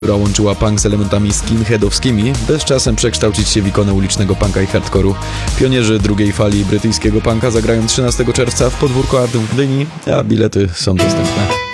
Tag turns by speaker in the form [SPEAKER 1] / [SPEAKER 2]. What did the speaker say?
[SPEAKER 1] która łączyła punk z elementami skinheadowskimi, by z czasem przekształcić się w ikonę ulicznego punka i hardkoru. Pionierzy drugiej fali brytyjskiego punka zagrają 13 czerwca w Podwórku Art w Gdyni, a bilety są dostępne.